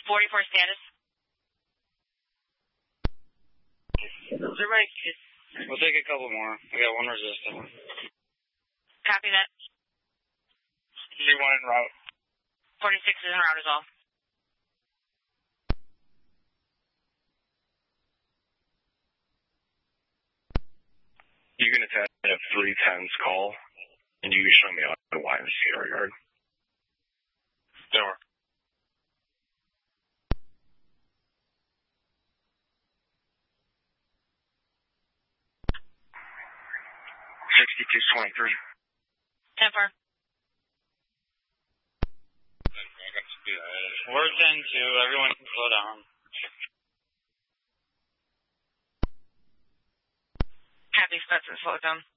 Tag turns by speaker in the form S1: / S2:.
S1: 44 status.
S2: Everybody, we'll take a couple more. We got one resistant.
S1: Copy that.
S2: 3-1 en route.
S1: 46 is en route as well.
S3: You can attend a 310's call, and you can show me the YMCA yard.
S2: Door.
S3: 6223.
S1: 10-4.
S2: We're 10-2. Everyone can slow down.
S1: Copy, Spencer, slow down.